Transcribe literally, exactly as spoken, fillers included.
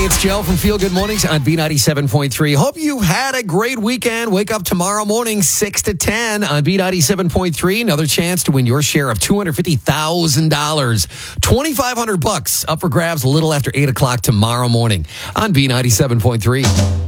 it's Joe from Feel Good Mornings on B ninety-seven point three. Hope you had a great weekend. Wake up tomorrow morning, six to ten on B ninety-seven point three. Another chance to win your share of two hundred fifty thousand dollars. twenty-five hundred bucks up for grabs a little after eight o'clock tomorrow morning on B ninety-seven point three.